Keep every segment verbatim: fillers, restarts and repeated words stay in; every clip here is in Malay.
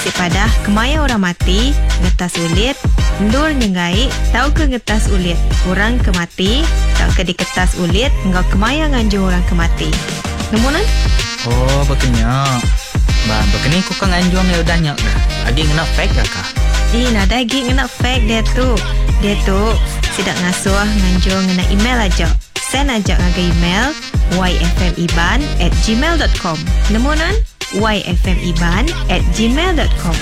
Padah kemaya orang mati, ngetas ulit, ndur nyengai, tau ke ngetas ulit. Orang kemati, tau ke di kertas ulit, engkau kemaya nganjung orang kemati. Nemunan? Oh, betulnya. Bang, begini kau kan nganjung ya udah nyak dah. Agi ngena fake dah kah? Eh, nada lagi ngena fake dia tu. Dia tu, sidak ngasuh nganjung ngena email aja. Send aja ngaga email y f m iban at gmail dot com. Nemunan? y f m iban at gmail dot com.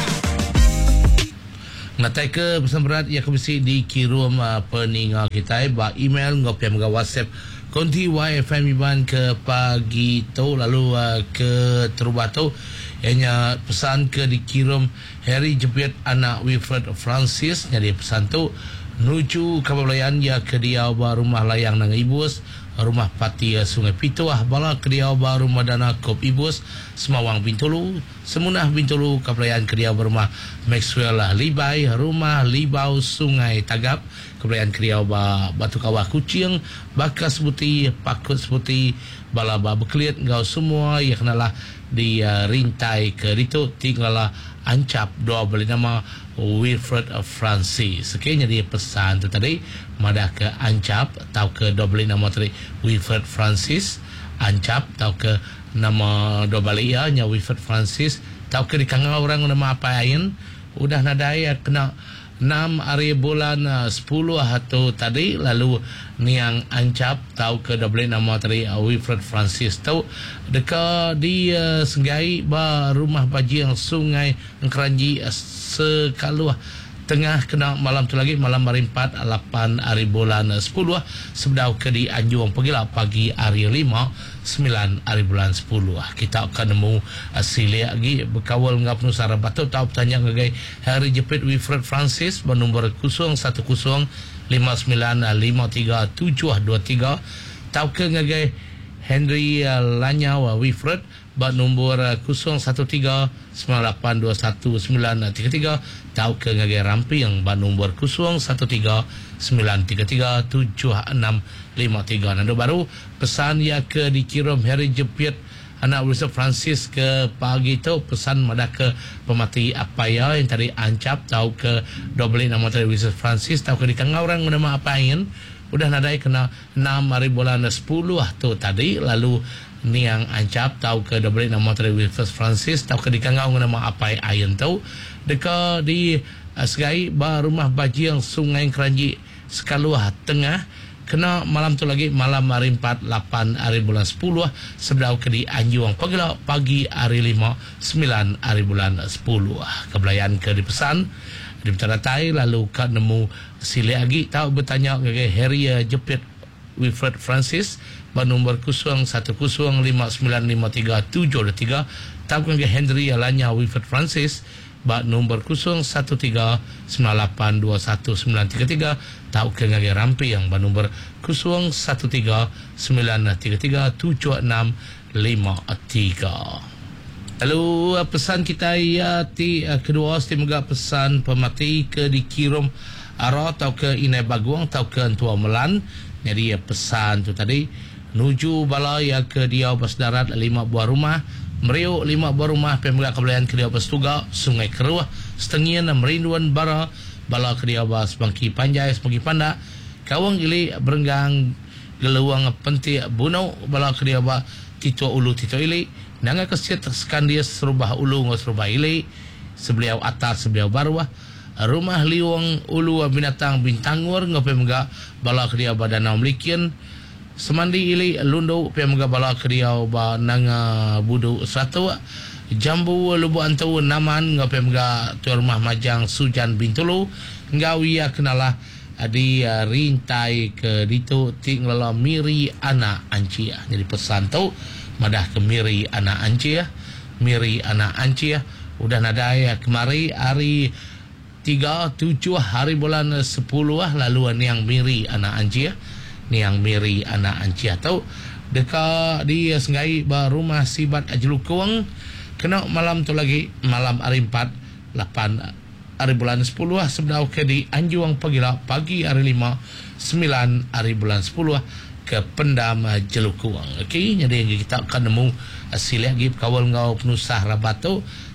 Natai ke pesan berat ia kebisi dikirim uh, peningal kita ba email ngopi mga WhatsApp konti Y F M Iban ke pagi tu lalu uh, ke terubatu ianya pesan ke dikirim Harry jepit anak Wilfred Francis jadi pesan tu nuju kabelayan ya ke dia ba rumah layang nang ibus rumah pati Sungai Pituah bala kediau baru madana kop ibus Semawang Bintulu semunah Bintulu kepelayan kediau berumah Maxwell Libai rumah Libau Sungai Tagap kepelayan kediau ba Batu Kawah Kucing Bakas Putih Pakut Putih bala ba bekliat ngau semua ia kenalah di uh, rintai ke itu tinggallah ancap doa beli nama Wilfred Francis. Sekiranya dia pesan tu tadi madah ke ancap atau ke doa beli nama tadi Wilfred Francis ancap atau ke nama doa beli ya nya Wilfred Francis atau ke di kangau orang nama apa ain udah nadai kena enam hari bulan uh, sepuluh atau tadi lalu niang ancap tahu ke doa beli nama tadi uh, Wilfred Francis tahu dekat di uh, Senggai ba rumah baji yang Sungai Keranji uh, sekaluah tengah kena malam tu lagi malam hari empat lapan hari bulan sepuluh sebedau ke di Anjung pergilah pagi hari lima sembilan hari bulan sepuluh kita akan nemu asili lagi berkawal ngap nusara batu tahu tanya ngagai hari jepit Wilfred Francis bernombor kosong satu kosong lima sembilan lima tiga tujuh dua tiga tahu ke ngagai Henry Lanyau Wilfred bernombor kosong satu tiga sembilan lapan dua satu sembilan tiga tiga tahu ke ngagai Rampi yang bernombor kosong satu tiga sembilan tiga tiga tujuh enam lima tiga. Nando baru pesan ya ke dikirim hari jepit anak Wilfred Francis ke pagi tu pesan madah ke pemati apa ya yang tadi ancap tahu ke double nama tadi Wilfred Francis tahu ke di kangau orang nama apain udah nadai kena enam hari bulan sepuluh tu tadi lalu ni yang ancap tahu ke double nama tadi Wilfred Francis tahu ke di kangau nama apa ain tahu dekat di uh, Segai ba rumah baji yang Sungai Keranji sekaluah tengah kena malam tu lagi malam hari empat lapan hari bulan sepuluh sebedau ke di Anjung pagi pagi hari lima sembilan hari bulan sepuluh kebelayan ke di pesan di petaratai lalu kat nemu sili lagi tahu bertanya ke Harry jepit Wilfred Francis bernombor kosong satu kosong lima sembilan lima tiga tujuh dua tiga tahu ke Henry Alanya Wilfred Francis bak nombor kosong satu tiga sembilan lapan dua satu sembilan tiga tiga tahu ke ngagai Rampi yang bernombor kosong satu tiga sembilan tiga tiga tujuh enam lima tiga. Lalu pesan kita ya ti kedua semoga pesan pemati ke dikirim arah atau ke Inai Baguang atau ke Tua Melan. Jadi pesan tu tadi nuju bala ya ke dia bersedarat lima buah rumah Meriuk lima buah rumah pemegak kebelayan ke dia bersetuga Sungai Keruah setengian merinduan bara bala ke dia sebangki panjai sebangki panda kawang ili berenggang geluang penti bunau bala ke dia tito ulu tito ili nanga kesit sekan dia serubah ulu ngos serubah ili sebeliau atas sebeliau barwah rumah liwang ulu binatang bintangur ngopi mega bala ke dia danau melikian semandi ili lundo pemega bala kriau ba nanga budu satu jambu lubu antau naman ngape mega tu rumah majang Sujan Bintulu ngawia kenalah di uh, rintai ke ditu tinglala miri anak ancia jadi pesan tu madah ke miri anak ancia miri anak ancia udah nadai kemari hari tiga tujuh hari bulan sepuluh lalu yang miri anak ancia ni yang miri anak anci atau dekat di Senggai ba rumah Sibat Ajlukung kena malam tu lagi malam hari empat lapan hari bulan sepuluh sebedau ke di Anjuang pagi pagi hari lima sembilan hari bulan sepuluh ke Pendam Jelukung. Okey jadi kita akan nemu hasil lagi kawal ngau penusah rabatu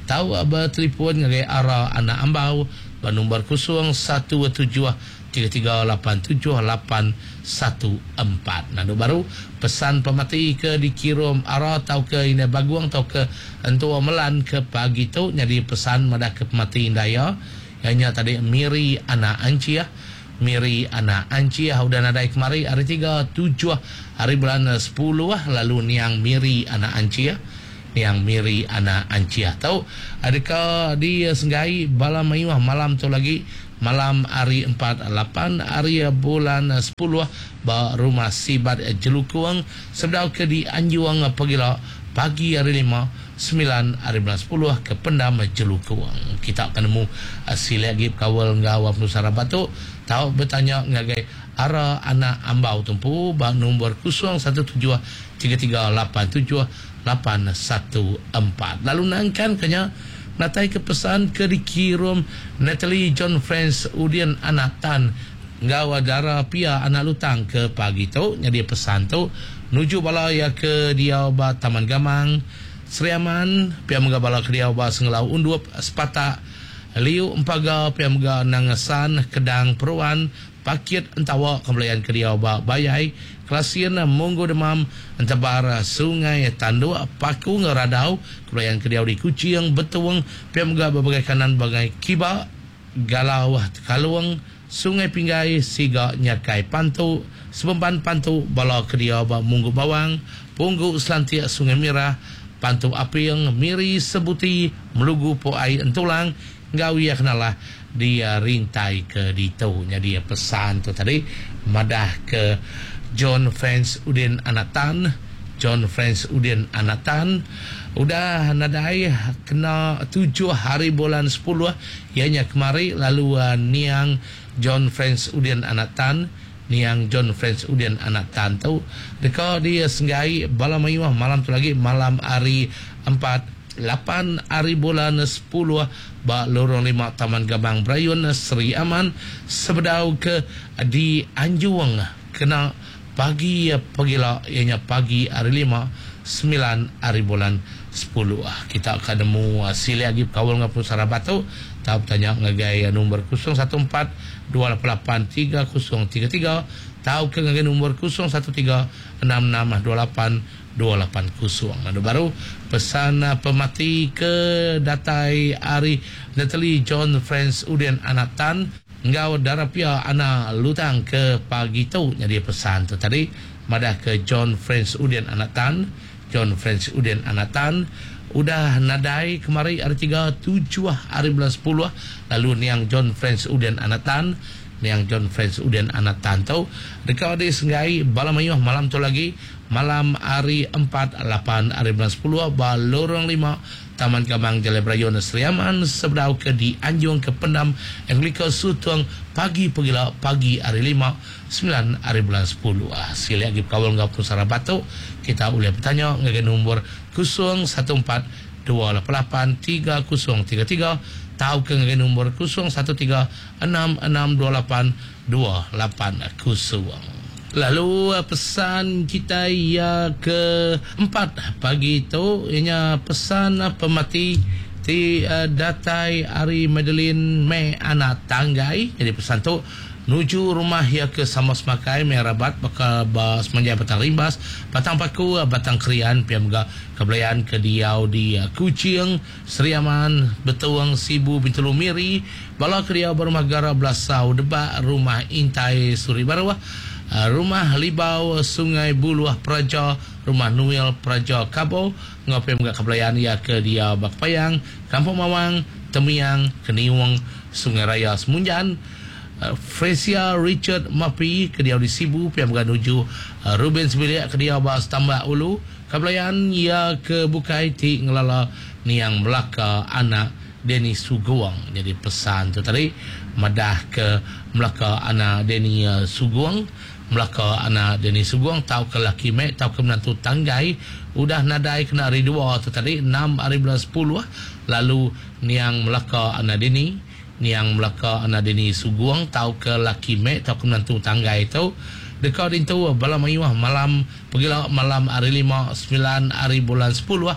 tahu bertelefon ngagai arah anak ambau nombor kosong satu tujuh tiga tiga lapan tujuh lapan satu empat. Nah, baru pesan pemati ke dikirim arah tau ke ini baguang tau ke entua melan ke pagi tu jadi pesan madah ke pemati indaya hanya tadi Miri anak Ancia Miri anak Ancia udah nadai kemari hari tiga tujuh hari bulan sepuluh lalu niang Miri anak Ancia yang Miri anak Ancia tahu adakah dia senggai bala mayuah malam tu lagi malam hari empat lapan hari bulan sepuluh ba rumah sibat Jelukuang sebedau ke di Anjuang pagila pagi hari lima sembilan hari bulan sepuluh ke Pendam Jelukuang. Kita akan nemu hasil lagi kawal ngawap Nusara Batu tahu bertanya ngagai arah anak ambau tempu ba nombor kosong satu tujuh tiga tiga lapan tujuh lapan satu empat. Lalu nangkan kanya natai ke pesan ke dikirim Natalie John Friends Udian anak tan ngawa dara pia anak lutang ke pagi tu jadi pesan tu nuju bala ya ke dia ba Taman Gamang Seriaman pia mga bala ke dia ba Senglau Undup Sepata Liu Empaga pia mga Nangasan Kedang Peruan Pakit entawa kembalian ke dia ba Bayai Kelasian Monggo Demam Entabar Sungai Tandu Paku Ngeradau kembalian ke dia di Kucing Betuang pia mga berbagai kanan bagai Kiba Galau Kaluang Sungai Pinggai Siga Nyakai Pantu Sebempan Pantu bala ke dia ba Munggu Bawang Punggu Selantia Sungai Mirah Pantu Apiang Miri Sebuti Melugu Poai Entulang Ngawi ya kenalah dia rintai ke ditu jadi pesan tu tadi madah ke John Friends Udin Anatan John Friends Udin Anatan udah nadai kena tujuh hari bulan sepuluh ianya kemari lalu uh, niang John Friends Udin Anatan niang John Friends Udin Anatan tu dekat dia senggai bala mayuah malam tu lagi malam hari empat lapan hari bulan sepuluh ba lorong lima Taman Gabang Brayun Seri Aman sebedau ke di Anjuang kena pagi pagila ianya pagi hari lima sembilan hari bulan sepuluh. Kita akan nemu hasil lagi kawal ngapun Sarabatu tahu tanya ngagai nombor kosong satu empat dua lapan lapan tiga kosong tiga tiga tahu ke ngagai nombor kosong satu tiga enam enam dua lapan dua lapan kosong. Ada baru pesan uh, pemati ke datai hari Natalie John Friends Udian Anatan ngau darapia ana lutang ke pagi tu jadi pesan tu tadi madah ke John Friends Udian Anatan John Friends Udian Anatan udah nadai kemari hari tiga tujuh hari bulan sepuluh lalu niang John Friends Udian Anatan niang John Friends Udian Anatan tu dekat di senggai bala mayuh malam tu lagi malam hari empat lapan hari bulan sepuluh ba lorong lima Taman Gabang Jalebrayun Seriaman sebedau ke di Anjung ke Pendam Anglika Sutuang pagi pagila pagi hari lima sembilan hari bulan sepuluh. Ah, sila lagi kawal ngapun Sarabatu kita boleh bertanya ngagai nombor kosong satu empat dua lapan lapan tiga kosong tiga tiga tahu ke ngagai nombor kosong satu tiga enam enam dua lapan dua lapan kosong. Lalu pesan kita ya ke empat pagi itu ianya pesan pemati di uh, datai Ari Madeline Me anak tanggai jadi pesan tu nuju rumah ya ke sama semakai merabat bakal bas menjadi batang rimbas batang paku batang krian piamga kebelayan ke diau di uh, Kucing Seriaman Betuang Sibu Bintulu Miri bala ke diau berumah gara belasau debak rumah Intai Suri Barwah Uh, rumah Libau Sungai Buluah Praja rumah Nuil Praja Kabo ngopi mga kabelayan ya ke dia Bakpayang Kampung Mawang Temiang Keniwang Sungai Raya Semunjan uh, Fresia Richard Mapi ke dia di Sibu pia mga nuju uh, Ruben Sebilia ke dia Bas Tambak Ulu kabelayan ya ke Bukai ti ngelala niang Melaka anak Denny Suguang jadi pesan tu tadi madah ke Melaka anak Denny uh, Suguang Melaka anak Denny Suguang tahu ke laki mek tahu ke menantu tanggai udah nadai kena hari dua tu tadi enam hari bulan sepuluh lalu niang Melaka anak Denny niang Melaka anak Denny Suguang tahu ke laki mek tahu ke menantu tanggai itu dekat itu bala mayuah malam pergilah malam hari lima sembilan hari bulan sepuluh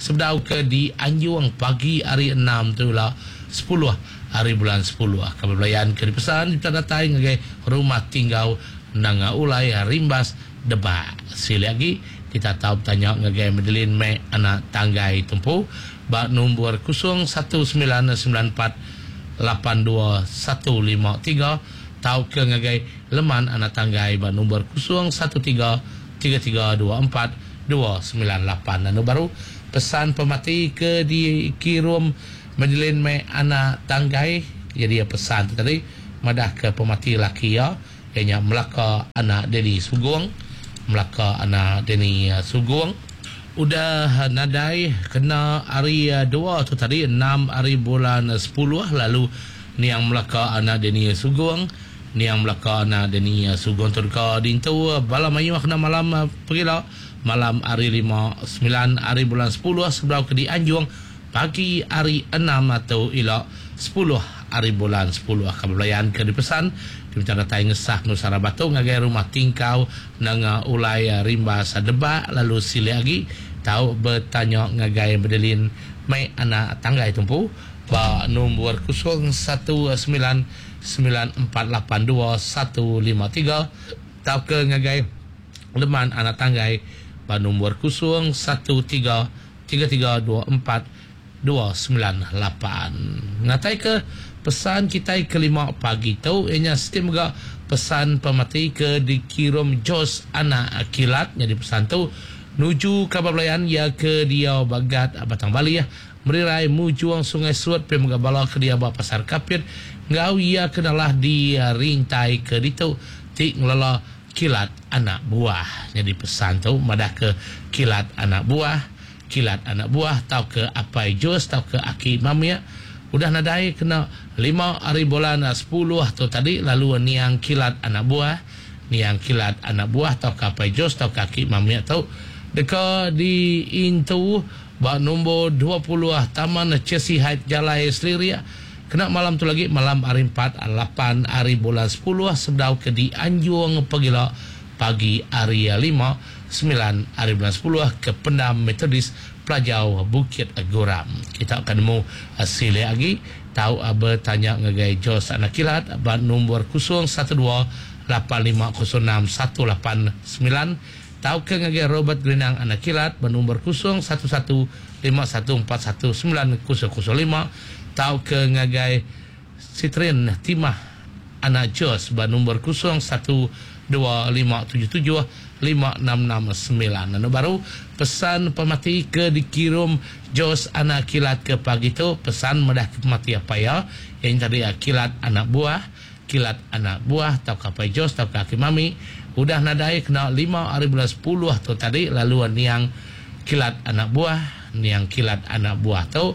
sebedau ke di Anjung pagi hari enam tu lah sepuluh hari bulan sepuluh kabar belayan ke dipesan kita datai ngagai rumah tinggal nanga ulai rimbas deba sili lagi kita tahu tanya ngagai Madeline me anak tanggai tempu ba nombor kosong satu sembilan sembilan empat lapan dua satu lima tiga tahu ke ngagai leman anak tanggai ba nombor kosong satu tiga tiga tiga dua empat dua sembilan lapan dan baru pesan pemati ke di kirum Madeline me anak tanggai jadi pesan tu tadi madah ke pemati laki ya ianya Melaka anak Deni Sugong Melaka anak Deni Sugong udah nadai kena hari dua tu tadi enam hari bulan sepuluh lalu ni yang Melaka anak Deni Sugong ni yang Melaka anak Deni Sugong tu ka dintu bala mayu kena malam pergilah malam hari lima sembilan hari bulan sepuluh sebelum ke di Anjung pagi hari enam atau ila sepuluh hari bulan sepuluh kabar belayan ke dipesan kita datai ngesah Nusara Batu ngagai rumah tingkau nanga ulai rimba sadeba lalu sili lagi tahu bertanya ngagai Madeline mai anak tanggai tumpu ba nombor kosong satu sembilan sembilan empat lapan dua satu lima tiga tahu ke ngagai leman anak tanggai ba nombor kosong satu tiga tiga tiga dua empat dua sembilan lapan ngatai ke pesan kita kelima pagi tu ianya sistem juga pesan pemati ke dikirim Jos anak kilat jadi pesan tu nuju kabar belayan ya ke dia bagat Batang Bali ya merirai mujuang Sungai Suat pemega bala ke dia ba pasar kapir ngau ia kenalah dia rintai ke ditu tik ngelala kilat anak buah jadi pesan tu madah ke kilat anak buah kilat anak buah tau ke apai Jos tau ke aki mamia udah nadai kena lima hari bulan sepuluh tu tadi lalu niang kilat anak buah niang kilat anak buah tau ke apai Jos tau ke aki mamia tau deka di intu ba nombor dua puluh Taman Chelsea Heights Jalai Seliria kena malam tu lagi malam hari empat lapan hari bulan sepuluh sebedau ke di Anjung pagila pagi hari lima sembilan hari bulan sepuluh ke Pendam Metodis Pelajau Bukit Guram kita akan nemu hasil lagi tahu bertanya ngagai Jos anak kilat ba nombor kosong satu dua lapan lima kosong enam satu lapan sembilan tahu ke ngagai Robert Grenang anak kilat ba nombor kosong satu satu lima satu empat satu sembilan kosong kosong lima tahu ke ngagai Citrin Timah anak Jos ba nombor kosong satu dua lima tujuh tujuh lima enam enam sembilan dan baru pesan pemati ke dikirim Jos anak kilat ke pagi tu pesan medah ke pemati apa ya yang tadi ya, kilat anak buah kilat anak buah tau kapai Jos tau kaki mami udah nadai kena lima hari bulan sepuluh tu tadi lalu niang kilat anak buah niang kilat anak buah tu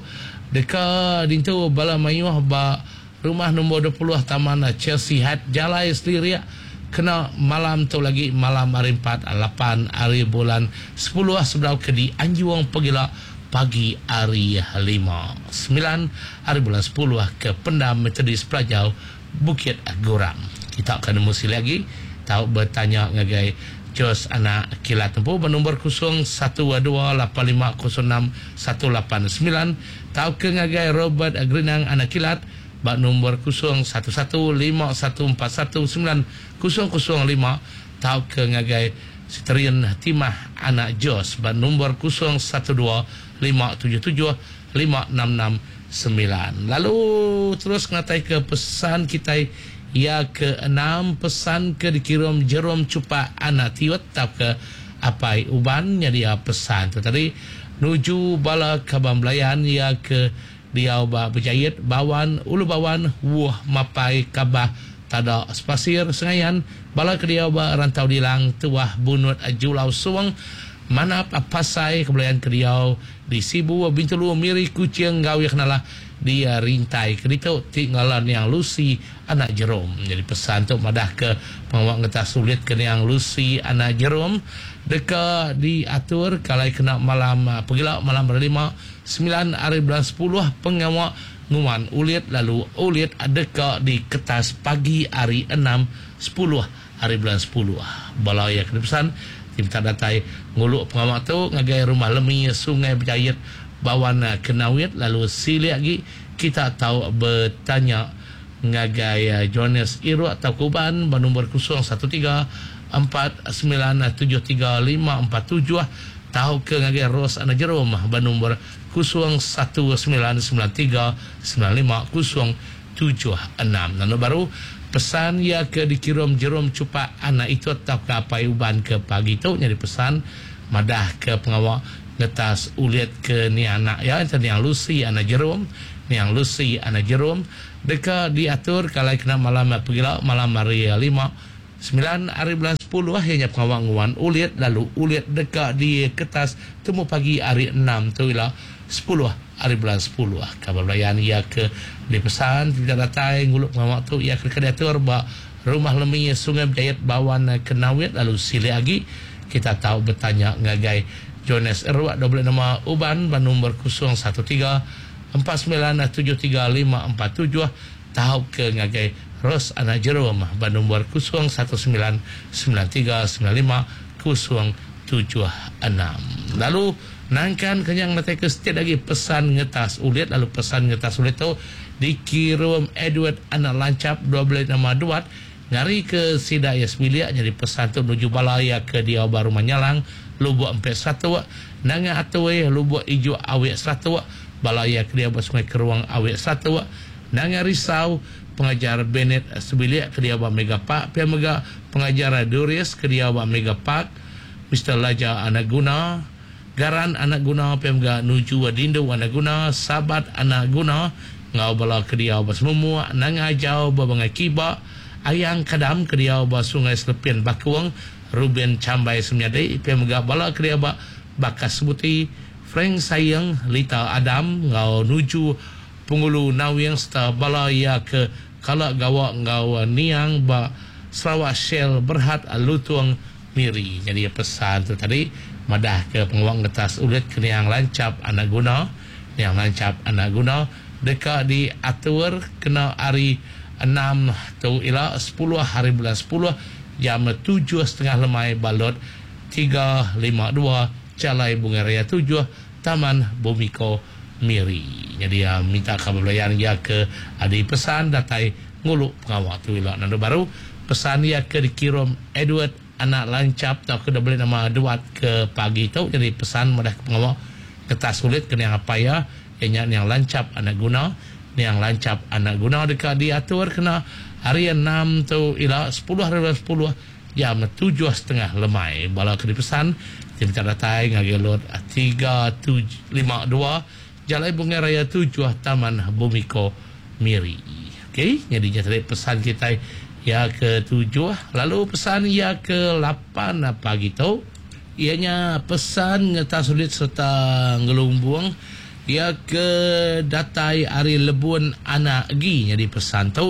deka dintu bala mayuh ba rumah nombor dua puluh Taman Chelsea Heights Jalai Seliria kena malam tu lagi malam hari empat lapan hari bulan sepuluh sebelum ke di Anjung pagila pagi hari lima sembilan hari bulan sepuluh ke Pendam Metodis Pelajau Bukit Guram kita akan mesti lagi tahu bertanya ngagai Jos anak kilat tempuh bernombor kosong satu dua lapan lima kosong enam satu lapan sembilan tahu ke ngagai Robert Grenang anak kilat bak nombor kosong satu satu lima satu empat satu sembilan kosong kosong lima tahu ke ngagai Citrin Timah anak Jos bak nombor kosong satu dua lima tujuh tujuh lima enam enam sembilan lalu terus ngatai ke pesan kita ya ke enam pesan ke dikirim Jerome Cupa anak Tiwat tahu ke apai uban jadi pesan tu tadi nuju bala Kabang Belayan ya ke dia ba berjayat bawan ulu bawan wah mapai kabah tada spasir sengayan bala ke dia ba rantau dilang tuah bunut julau suang manap apasai kebelayan ke dia di Sibu Bintulu miri kucing gawe kenalah dia rintai ke itu tinggalan yang Lucy anak Jerome jadi pesan tu madah ke pengawak ngeta sulit ke yang Lucy anak Jerome deka diatur kalau kena malam pagila malam berlima sembilan hari bulan sepuluh pengawak nguan ulit lalu ulit deka di ketas pagi hari enam sepuluh hari bulan sepuluh balai yang pesan Timta datai nguluk pengawak tu ngagai rumah lemi sungai berjayat bawana kenawit lalu sili lagi kita tahu bertanya ngagai Jonas Iru atau Kuban bernombor kosong satu tiga empat sembilan tujuh tiga lima empat tujuh tahu ke ngagai Ros Ana Jerom bernombor kosong satu sembilan sembilan tiga sembilan lima kosong tujuh enam. Lalu baru pesan ya ke dikirim Jerom Cupa anak itu atau ke apa uban ke pagi tu jadi pesan madah ke pengawak ngetas ulit ke ni anak ya ni yang Lucy anak Jerom ni yang Lucy anak Jerom deka diatur kalau kena malam pergi malam hari lima sembilan hari bulan sepuluh hanya pengawak nguan ulit lalu ulit deka di kertas temu pagi hari enam tu ialah sepuluh hari bulan sepuluh kabar belayan ia ke dipesan tidak datai nguluk pengawak tu ia ke diatur ba rumah lemi sungai berjayat bawan kenawit lalu sili lagi kita tahu bertanya ngagai Jonas Erwak double nama uban bernombor kosong satu tiga empat sembilan tujuh tiga lima empat tujuh tahu ke ngagai Ros anak Jerom bernombor kosong satu sembilan sembilan tiga sembilan lima kosong tujuh enam. Lalu nangkan kenyang nanti ke setiap lagi pesan ngetas ulit lalu pesan ngetas ulit tu dikirim Edward anak lancap double nama duat ngari ke Sidaya Sembilia jadi pesan tu menuju balaya ke dia baru menyalang Lubuk empat satu nanga atwe Lubuk ijo awet satu balaya ke dia sungai keruang awet satu nanga Risau pengajar Bennett Sembilia ke dia Mega Park pia mega pengajar Durius ke dia Mega Park Mister Laja anak guna Garan anak guna pia mega nuju Dindo anak guna Sabat anak guna ngau bala ke dia semua nanga jauh babangai kiba ayang kadam ke dia sungai Selepian Bakuang Ruben Cambai Semyadai pia mega bala ke dia Bakas Sebuti Frank Sayang Lita Adam ngau nuju Pengulu Nawing serta bala ia ke kalak gawak ngau niang ba Sarawak Shell Berhad Lutuang Miri. Jadi pesan tu tadi madah ke pengawak ngetas ulit ke niang lancap anak guna niang lancap anak guna dekat di atur kena hari enam tu ila sepuluh hari bulan sepuluh jam tujuh setengah lemai balot tiga lima dua Calai Bunga Raya tujuh Taman Bumiko Miri. Jadi ya minta kabar belayan ya ke ada pesan datai nguluk pengawak tu ila nando baru pesan ya ke dikirim Edward anak lancap tak ke boleh nama duat ke pagi tu jadi pesan madah ke pengawak kertas sulit ke yang apa ya yang yang lancap anak guna yang lancap anak guna dekat diatur kena hari enam tu ila sepuluh hari sepuluh jam tujuh setengah lemai bala ke pesan tim datai ngagelot tiga tujuh lima dua Jalai Bunga Raya tujuh Taman Bumiko Miri. Okey, jadi jadi pesan kita ya ke tujuh lalu pesan ya ke lapan pagi tu ianya pesan ngetas sulit serta ngelumbuang ya ke datai hari lebun anak gi jadi pesan tu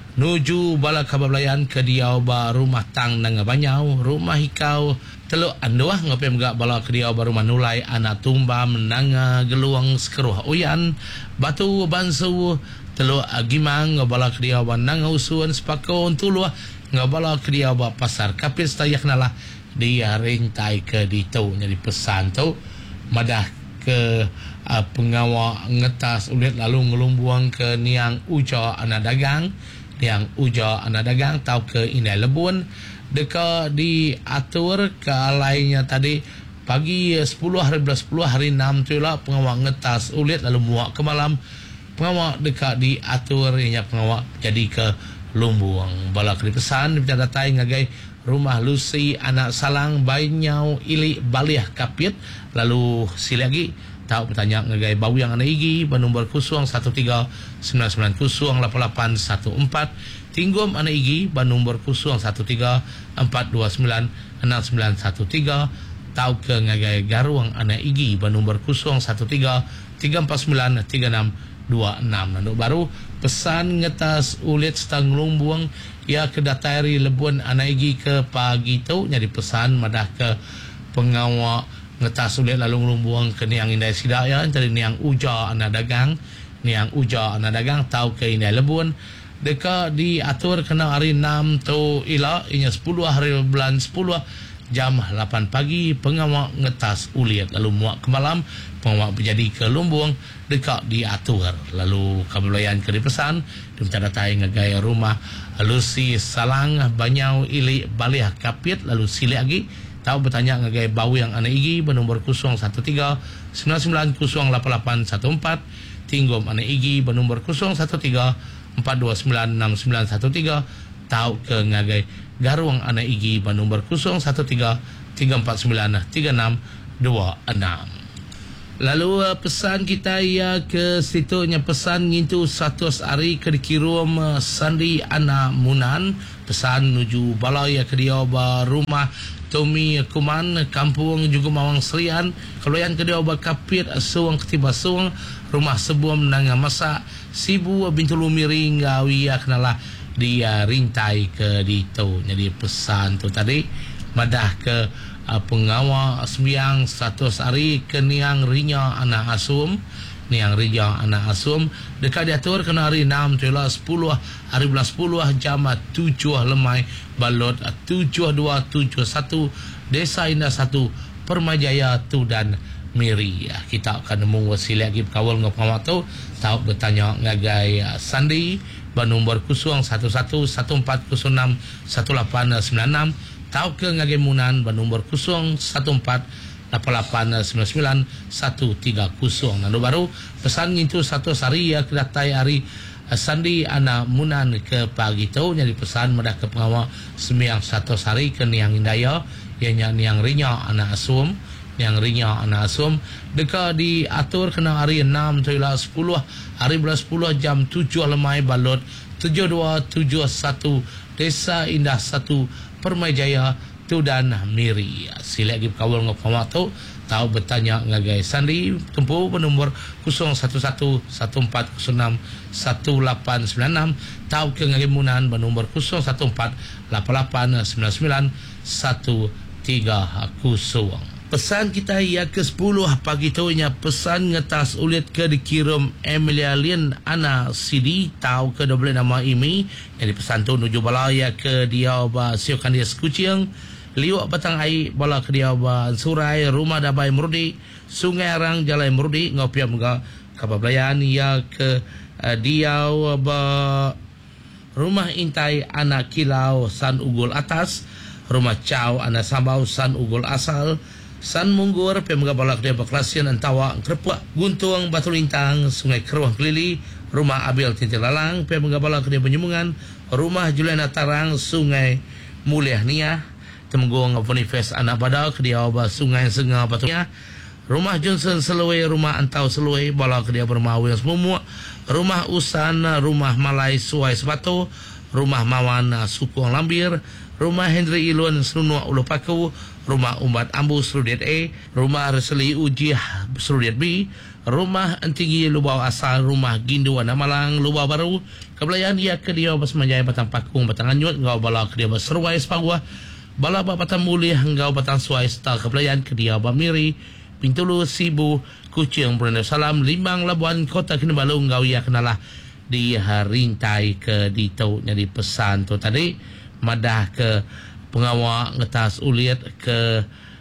nuju bala kabar belayan ke diau ba rumah tang nang banyau rumah hikau teluk anduah ngapai mga bala ke diau ba rumah nulai anak tumba menanga geluang sekeruh uyan batu bansu teluk agimang ngabala ke diau ba nanga usuan sepakon tuluah ngabala ke diau ba pasar kapis tayak nalah dia rentai ke ditau jadi pesan tu madah ke uh, pengawak ngetas ulit lalu ngelumbuang ke niang uja anak dagang niang uja anak dagang tau ke inai lebun deka diatur ke lainnya tadi pagi sepuluh hari belas sepuluh hari enam tu lah pengawak ngetas ulit lalu muak ke malam pengawak dekat diatur ianya pengawak jadi ke lumbuang bala ke pesan kita datai ngagai rumah Lucy anak salang bainyau ili baliah kapit lalu sila lagi tahu bertanya ngagai bau yang anak igi bernombor kosong satu tiga sembilan sembilan kosong lapan lapan satu empat tinggum anak igi bernombor kosong satu tiga empat dua sembilan enam sembilan satu tiga tahu ke ngagai garuang anak igi bernombor kosong satu tiga tiga empat sembilan tiga enam dua enam lalu baru pesan ngetas ulit setang lumbuang ya ke datari lebun anak igi ke pagi tu jadi pesan madah ke pengawak ngetas ulit lalu lumbuang ke niang indai sidaya dari niang uja anak dagang niang uja anak dagang tahu ke indai lebun deka diatur kena hari enam tu ila inya sepuluh hari bulan sepuluh jam lapan pagi pengawak ngetas uliat lalu muak ke malam pengawak berjadi ke lumbung dekat diatur lalu kabelayan ke dipesan diminta datai ngagai rumah Lucy Salang Banyau Ili Balih Kapit lalu sili lagi tahu bertanya ngagai bau yang ana igi bernombor kosong satu tiga sembilan sembilan kosong lapan lapan satu empat tinggom ana igi bernombor kosong satu tiga empat dua sembilan enam sembilan satu tiga tahu ke ngagai garuang ana igi bernombor kosong satu tiga tiga empat sembilan tiga enam dua enam. Lalu uh, pesan kita ya ke situnya pesan ngintu satu hari ke dikirim uh, Sandi Ana Munan pesan menuju balai ke dia rumah Tommy Kuman kampung juga Mawang Serian keluyan ke dia Kapit Suang Ketiba Suang rumah sebuah menangga masak Sibu Bintulu Miring Gawiya kenalah dia rintai ke dito jadi pesan tu tadi madah ke uh, pengawal sembiang satu hari ke niang rinya anak asum niang rinya anak asum dekat diatur kena hari enam tujuh sepuluh hari bulan sepuluh jam tujuh lemai balot tujuh dua tujuh satu Desa Indah satu Permajaya tu dan Miri ya, kita akan nemu wasili lagi kawal ngapawat tu tahu bertanya ngagai uh, Sandi bernombor kosong satu satu satu empat kosong enam satu lapan sembilan enam tahu ke ngagai Munan bernombor kosong satu empat lapan lapan sembilan sembilan satu tiga kosong lalu baru pesan itu satu hari ya kedatai hari uh, Sandi anak Munan ke pagi tu jadi pesan medah ke pengawal sembiang satu hari ke Niang Indaya ianya Niang Rinya anak asum yang rinya anak asum dekat diatur kena hari enam tujuh sepuluh hari bulan sepuluh jam tujuh lemai balot tujuh dua tujuh satu Desa Indah satu Permajaya tu dan Miri sila lagi kawal ngapawat tu tahu bertanya ngagai Sandi tempuh bernombor kosong satu satu satu empat kosong enam satu lapan sembilan enam tahu ke ngagai Munan bernombor kosong satu empat lapan lapan sembilan sembilan satu tiga kosong. Pesan kita ya ke sepuluh pagi tunya pesan ngetas ulit ke dikirim Emilia Lin Ana Sidi tahu ke double nama Imi jadi pesan tu nuju balaya ke dia ba siokan dia Kucing liuk batang ai bala ke dia ba Surai rumah Dabai Murdi Sungai Arang Jalai Murdi ngopiam ga kabablayan ya ke uh, dia ba rumah Intai Anak Kilau San Ugul Atas rumah Chow Anak Sambau San Ugul Asal San Munggur pemega balak dia baklasian antawa Kerepuk Guntung Batu Lintang Sungai Keruah Kelili rumah Abil Tintir Lalang pemega balak dia Penyumbungan rumah Juliana Tarang Sungai Muliah Nia Temenggung Bonifes Anak Badal ke dia Sungai Senga Batunya rumah Johnson Seleway rumah Antau Seleway balak dia Bermawil Semumuk rumah Usan rumah Malai Suai Sebatu rumah Mawan Sukuang Lambir rumah Henry Ilun Senunua Ulu Paku rumah Umbat Ambu Serudiat A rumah Reseli Uji Serudiat B rumah Antinggi Lubau Asal rumah Gindu Wana Malang Lubau Baru kebelayan ia ke dia Basmanjaya Batang Pakung Batang Anyut ngau bala ke dia Seruai Sepagua bala Batang Mulia ngau Batang Suai Star kebelayan ke dia Bamiri Pintulu Sibu Kucing Brunei Salam Limbang Labuan Kota Kinabalu ngau ia kenalah di harintai ke dito jadi pesan tu tadi madah ke pengawal ngetas ulit ke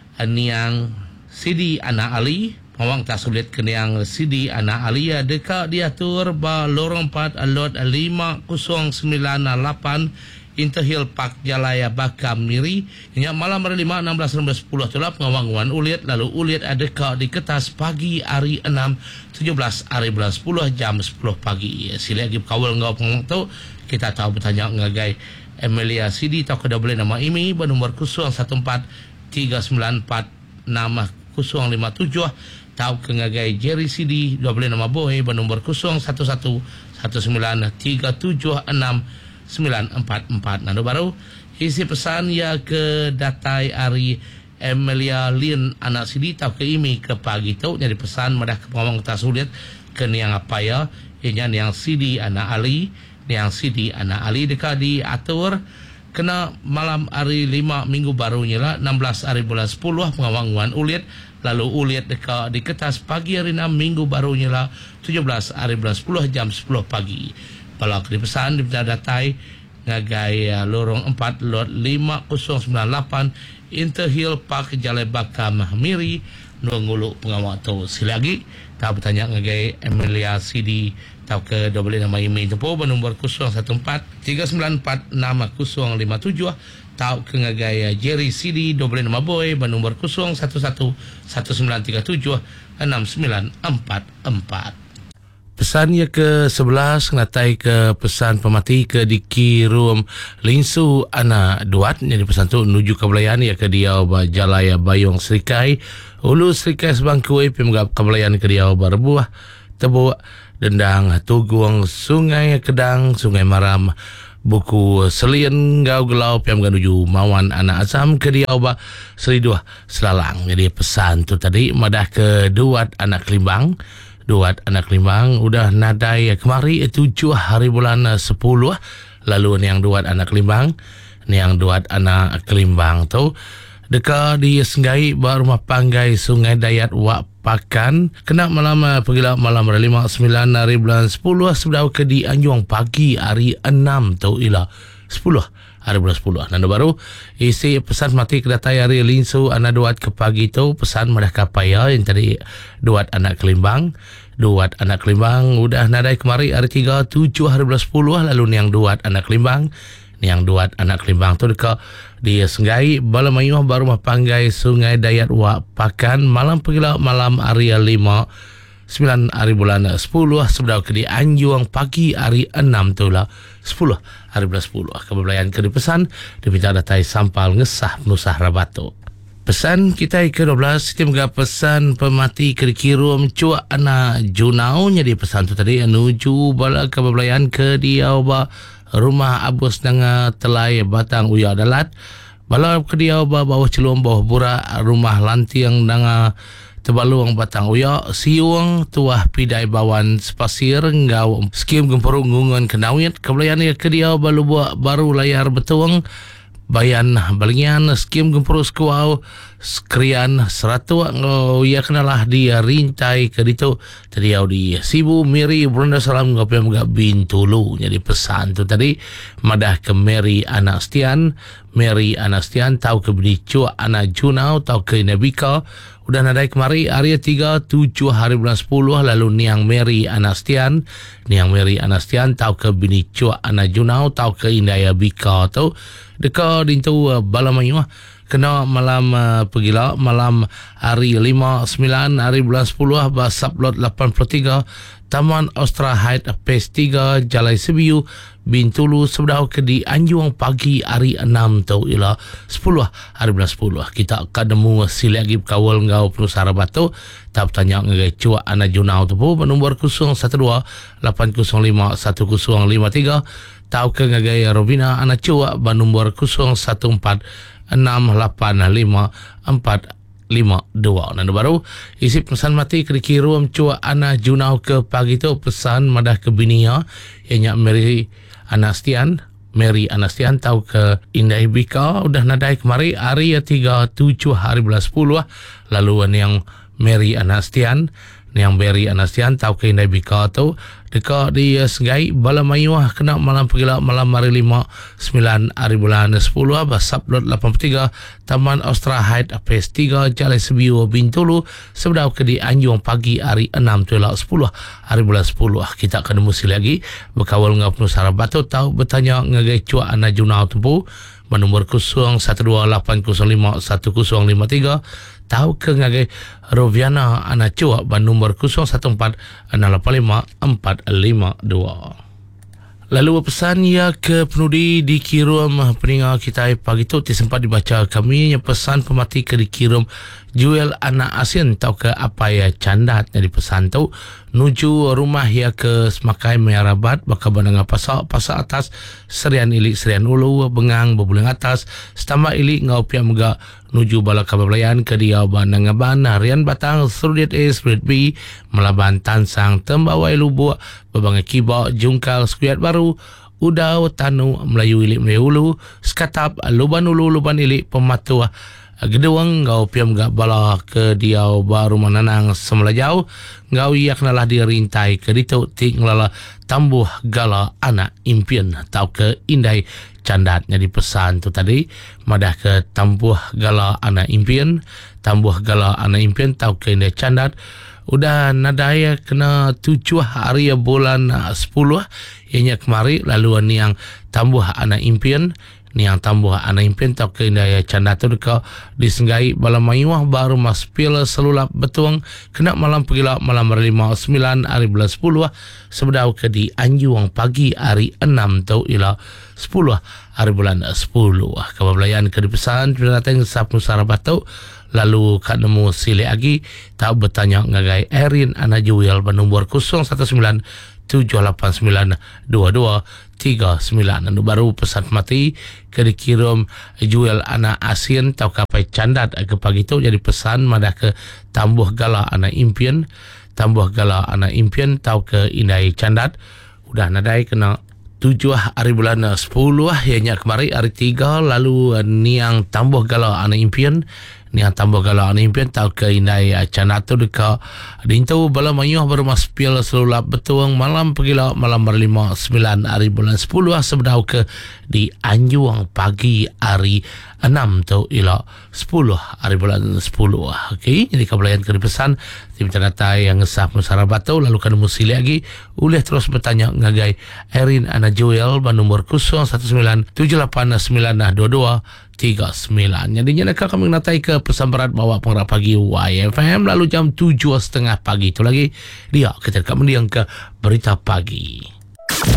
Niang Sidi Anak Ali pengawal ngetas ulit ke Niang Sidi Anak Ali ya dekat diatur ba lorong empat alot lima kosong sembilan lapan Interhill Park Jalaya Bakam Miri hingga malam hari lima enam belas enam belas sepuluh tulap pengawangan ulit lalu ulit dekat di ketas pagi hari enam tujuh belas hari bulan sepuluh jam sepuluh pagi sila lagi kawal ngau pengawal tu kita tahu bertanya ngagai Emilia Sidi tahu ke double nama Imi bernomor kosong satu empat tiga sembilan empat nama kosong lima tujuh tahu ke ngagai Jerry Sidi double nama Boy bernomor kosong satu satu satu sembilan tiga tujuh enam sembilan empat empat nado baru isi pesan ya ke datai Ari Emilia Lin Anak Sidi tahu ke Imi ke pagi tu jadi pesan madah ke pengawang tak sulit ke niang apa ya ianya niang Sidi Anak Ali Niang Sidi Anak Ali dekat diatur kena malam hari lima minggu barunya lah enam belas hari bulan sepuluh pengawangan ulit lalu ulit dekat di ketas pagi hari enam minggu barunya lah tujuh belas hari bulan sepuluh jam sepuluh pagi kalau dipesan di datai ngagai lorong empat lot lima kosong sembilan lapan Interhill Park Jalai Bakam Miri Nuangulu pengawal tu sila lagi tak bertanya ngagai Emilia C D tau ke dua boleh nama email tempoh bernombor kosong satu empat tiga sembilan empat enam kosong lima tujuh tau ke ngagai Jerry C D dua boleh nama boy bernombor kosong satu satu satu sembilan tiga tujuh enam sembilan empat empat. Pesan ya ke sebelas ngatai ke pesan pemati ke diki rum lingsu ana duat jadi pesan tu menuju ke belayan ya ke dia Jalaya Bayong Serikai Ulu Serikai Sebangkui pemgap kebelayan ke dia berbuah tebu dendang tuguang Sungai Kedang Sungai Maram buku Selien Gau Gelau piam menuju Mawan anak Azam ke dia oba Selidua Selalang. Jadi pesan tu tadi madah ke duat anak Kelimbang duat anak Kelimbang udah nadai kemari tujuh hari bulan sepuluh lalu ni yang duat anak Kelimbang ni yang duat anak Kelimbang tu dekat di Senggai Rumah Panggai Sungai Dayat Wak Pakan kena malam pergilah malam lima sembilan hari bulan sepuluh sebelum ke di Anjuang pagi hari enam tu ila sepuluh hari bulan sepuluh. Nanda baru isi pesan mati kedatai hari linsu anak duat ke pagi tu pesan madah kapaya yang tadi duat anak Kelimbang duat anak Kelimbang udah nadai kemari hari tiga tujuh hari bulan sepuluh lalu ni yang duat anak Kelimbang ni yang duat anak Kelimbang tu dekat di Senggai Balamayuh Rumah Panggai Sungai Dayat Wak Pakan malam pergilah malam hari lima sembilan hari bulan sepuluh sebelum ke di Anjuang pagi hari enam tu lah sepuluh hari bulan sepuluh kebelayan ke di pesan diminta datai sampal ngesah penusah Rabato. Pesan kita ke dua belas kita menga pesan pemati ke kirum cuak anak Junau jadi pesan tu tadi menuju bala kebelayan ke dia oba rumah abus dengan telai batang uya dalat bala ke dia oba bawah celum bawah burak rumah lantiang dengan tebaluang batang uya siung tuah pidai bawan sepasir ngau skim gemperung ngungun kenawit kebelayan ke dia oba lubuak baru layar betuang bayan balingan skim gempurus kuau skrian seratu ngau ya kenalah dia rintai ke ditu tadi au di Sibu Miri Brunda Salam ngapi mga Bintulu jadi pesan tu tadi madah ke Mary Anastian Mary Anastian tau ke Benicu anak Junau tau ke Nabika udah nadai kemari hari tiga tujuh hari bulan sepuluh lalu niang Mary Anastian niang Mary Anastian tau ke Benicu anak Junau tau ke Indaya Bika tau dekat dintu uh, Balamayuh kena malam uh, pergilah malam hari lima sembilan hari bulan sepuluh basap lot lapan puluh tiga Taman Austra Height Pes tiga Jalai Sebiu Bintulu sebelum ke di Anjuang pagi hari enam tu ialah sepuluh hari bulan sepuluh kita akan nemu sila lagi kawal ngau penusara batu tak bertanya ngai cuak anak Junau tu pun nombor kosong satu dua lapan kosong lima satu kosong lima tiga tau ke ngai Robina anak cuak nombor kosong satu empat enam lapan lima empat lima dua. Nanda baru isi pesan mati ke dikirum cuak anak Junau ke pagi tu pesan madah ke binia ianya Mary Anastian Mary Anastian tau ke Indah Bika udah nadai kemari hari tiga tujuh hari bulan sepuluh lalu yang Mary Anastian yang Mary Anastian tau ke Indah Bika tu dekat di Senggai Balamayuh kena malam pergilah malam hari lima sembilan hari bulan sepuluh basap lot lapan puluh tiga Taman Austra Height Pes tiga Jalai Sebiu Bintulu sebelum ke di Anjuang pagi hari enam tu lah sepuluh hari bulan sepuluh kita akan musi lagi berkawal dengan penusara batu tahu bertanya ngagai cuak anak Junau tempu bernombor kosong satu dua lapan kosong lima satu kosong lima tiga tahu ke ngagai Roviana anak cuak bernombor kosong satu empat enam lapan lima empat lima dua. Lalu pesan ya ke penudi dikirum peningat kita pagi tu sempat dibaca kami yang pesan pemati ke dikirum jual anak asin tau ke apa ya candat dari pesan tu nuju rumah ya ke semakai Merabat bakal benang pasal pasal atas serian ilik serian ulu bengang bebuling atas setambah ilik ngau pia mega nuju bala kabelayan ke dia bandang ban harian batang Surdiat A Surdiat B melaban tansang tembawai lubu babang kiba jungkal skuiat baru udau tanu Melayu ilik Melayu ulu skatap luban ulu luban ilik pematuah Gedewang ngau piam gak bala ke diau baru menanang semelajau ngau iak nalah dirintai ke ditu tik ngelala tambuh gala anak impian tau ke indai candatnya di pesan tu tadi madah ke tambuh gala anak impian tambuh gala anak impian tau ke indai candat udah nadaya kena tujuh hari bulan sepuluh ianya kemari lalu ni yang tambuh anak impian ni yang tambuh anak impian tau ke indaya candat tu deka disenggai bala mayuah baru mas pila selulap betuang kena malam pegila malam berlima sembilan hari bulan sepuluh sebedau ke di anjuang pagi hari enam tau ila sepuluh hari bulan sepuluh kebablayan ke dipesan pendatang sapnu sarabatau lalu kat nemu sile lagi tak bertanya ngagai Erin anak Juel bernombor kosong satu sembilan tujuh lapan sembilan dua dua tiga sembilan anu baru pesan mati ke dikirim Juel anak Asin tau kapai candat ke pagi tu jadi pesan madah ke tambuh gala anak impian tambuh gala anak impian tau ke indai candat udah nadai kena tujuh hari bulan sepuluh ianya kemari hari tiga lalu niang tambuh gala anak impian niang tambuh gala anak impian tau ke indai candat tu deka dintau bala mayuh bermas pil selulap betuang malam pegila malam berlima sembilan hari bulan sepuluh sebedau ke di anjuang pagi hari enam tu ila sepuluh hari bulan sepuluh. Okey, jadi kebelayan ke pesan tim canata yang ngesah musara batau lalu kan musili lagi boleh terus bertanya ngagai Erin Ana Joel bernombor kosong satu sembilan tujuh lapan sembilan dua dua tiga sembilan. Jadi nak kami natai ke pesan berat bawa pengarah pagi Y F M lalu jam tujuh setengah pagi itu lagi dia kita akan mendiang ke berita pagi.